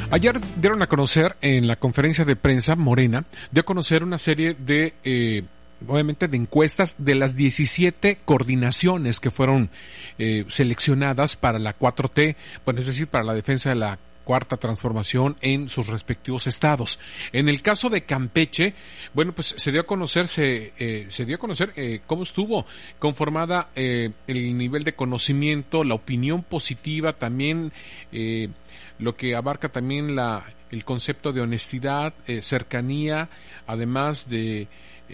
Ayer dieron a conocer en la conferencia de prensa, Morena dio a conocer una serie de, obviamente, de encuestas de las 17 coordinaciones que fueron seleccionadas para la 4T, bueno, es decir, para la defensa de la Cuarta Transformación en sus respectivos estados. En el caso de Campeche, bueno, pues se dio a conocer cómo estuvo conformada el nivel de conocimiento, la opinión positiva, también lo que abarca también el concepto de honestidad, cercanía, además de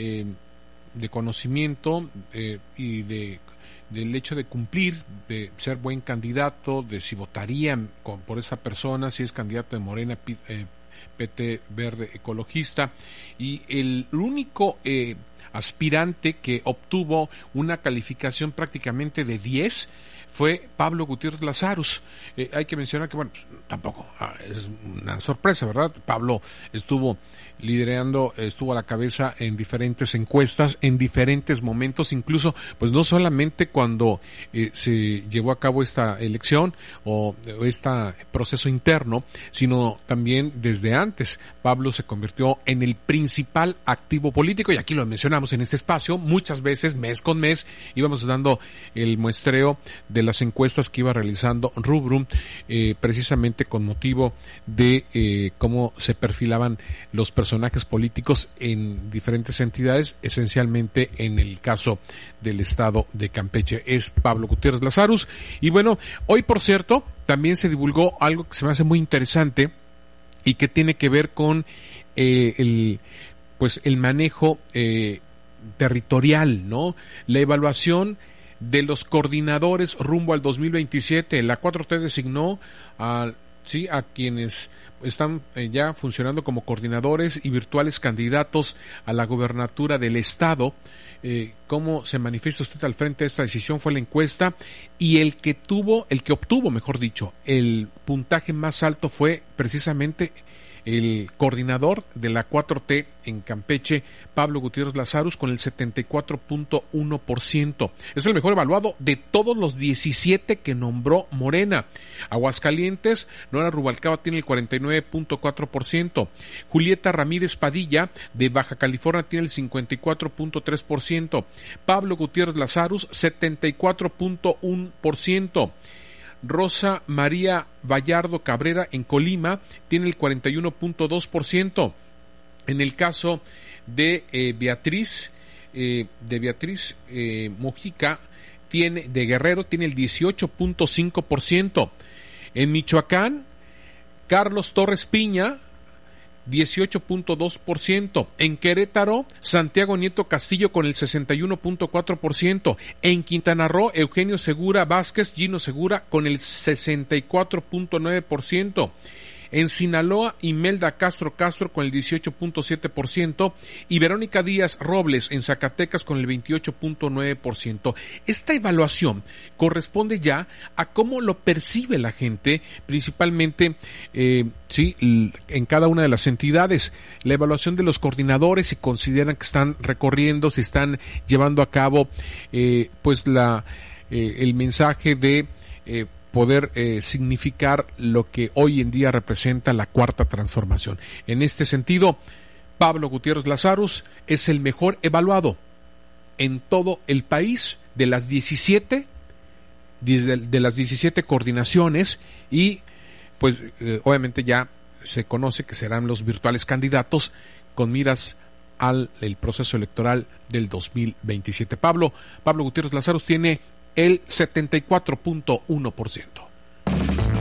conocimiento y del hecho de cumplir, de ser buen candidato, de si votarían por esa persona, si es candidato de Morena, PT Verde Ecologista, y el único aspirante que obtuvo una calificación prácticamente de 10 fue Pablo Gutiérrez Lazarus. Hay que mencionar que, bueno, pues, tampoco es una sorpresa, ¿verdad? Pablo estuvo liderando, estuvo a la cabeza en diferentes encuestas, en diferentes momentos, incluso, pues no solamente cuando se llevó a cabo esta elección o este proceso interno, sino también desde antes. Pablo se convirtió en el principal activo político, y aquí lo mencionamos en este espacio, muchas veces, mes con mes, íbamos dando el muestreo de las encuestas que iba realizando Rubrum, precisamente con motivo de cómo se perfilaban los personajes políticos en diferentes entidades, esencialmente en el caso del estado de Campeche es Pablo Gutiérrez Lazarus. Y bueno, hoy, por cierto, también se divulgó algo que se me hace muy interesante y que tiene que ver con el manejo territorial, ¿no? La evaluación de los coordinadores rumbo al 2027. La 4T designó a quienes están ya funcionando como coordinadores y virtuales candidatos a la gobernatura del estado. ¿Cómo se manifiesta usted al frente de esta decisión? Fue la encuesta, y el que obtuvo, mejor dicho, el puntaje más alto fue precisamente el coordinador de la 4T en Campeche, Pablo Gutiérrez Lazarus, con el 74.1%. Es el mejor evaluado de todos los 17 que nombró Morena. Aguascalientes, Nora Rubalcaba tiene el 49.4%. Julieta Ramírez Padilla, de Baja California, tiene el 54.3%. Pablo Gutiérrez Lazarus, 74.1%. Rosa María Vallardo Cabrera en Colima tiene el 41.2%. En el caso de Beatriz Mojica de Guerrero tiene el 18.5%. En Michoacán, Carlos Torres Piña, 18.2%. En Querétaro, Santiago Nieto Castillo con el 61.4%. En Quintana Roo, Eugenio Segura Vázquez, Gino Segura con el 64.9%. En Sinaloa, Imelda Castro con el 18.7%, y Verónica Díaz Robles en Zacatecas con el 28.9%. Esta evaluación corresponde ya a cómo lo percibe la gente, principalmente en cada una de las entidades. La evaluación de los coordinadores, si consideran que están recorriendo, si están llevando a cabo el mensaje de poder significar lo que hoy en día representa la Cuarta Transformación. En este sentido, Pablo Gutiérrez Lazarus es el mejor evaluado en todo el país de las 17 coordinaciones, y pues obviamente ya se conoce que serán los virtuales candidatos con miras al proceso electoral del 2027. Pablo Gutiérrez Lazarus tiene el 74.1%.